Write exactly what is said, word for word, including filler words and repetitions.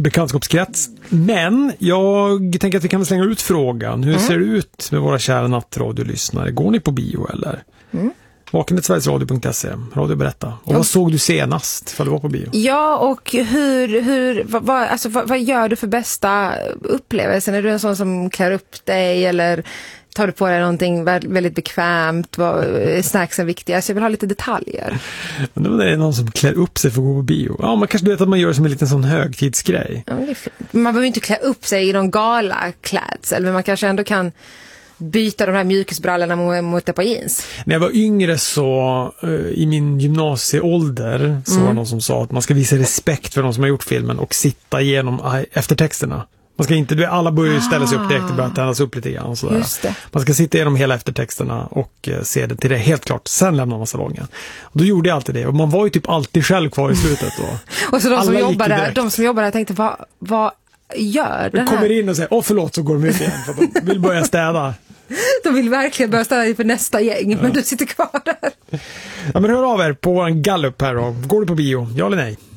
bekantskapskrets. Men jag tänker att vi kan väl slänga ut frågan. Hur mm. ser det ut med våra kära nattradiolyssnare? Går ni på bio eller? Mm. Vakenet sverigesradio punkt se. Radio berätta. Och ja. Vad såg du senast för du var på bio? Ja, och hur, hur vad, vad, alltså, vad, vad gör du för bästa upplevelsen? Är du en sån som klär upp dig eller tar du på dig någonting väldigt bekvämt? Vad, snacksen viktiga? Så jag vill ha lite detaljer. Men det är någon som klär upp sig för att gå på bio. Ja, man kanske vet att man gör det som en liten sån högtidsgrej. Ja, man behöver ju inte klä upp sig i någon galaklädsel, men man kanske ändå kan byta de här mjukisbrallorna mot, mot ett par jeans. När jag var yngre så uh, i min gymnasieålder så mm. var det någon som sa att man ska visa respekt för de som har gjort filmen och sitta igenom uh, eftertexterna. Man ska inte, alla börjar ju ställa sig upp direkt och börja tändas upp lite grann. Och sådär. Just det. Man ska sitta igenom hela eftertexterna och uh, se det till det helt klart. Sen lämnar man salongen. Och då gjorde jag alltid det. Och man var ju typ alltid själv kvar i slutet. Då. Och så de som, jobbar där, de som jobbar där tänkte, vad, vad gör det här? De kommer in och säger, åh förlåt, så går de ut igen. För de vill börja städa. De vill verkligen börja städa för nästa gäng, ja. Men du sitter kvar där. Ja, men hör av er på en gallup här då. Går du på bio? Ja eller nej?